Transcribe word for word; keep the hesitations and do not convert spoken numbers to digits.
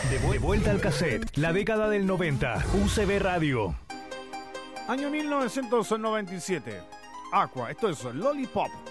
De, vu- de vuelta al cassette, la década del noventa, U C B Radio. Año mil novecientos noventa y siete. Aqua, esto es Lollipop.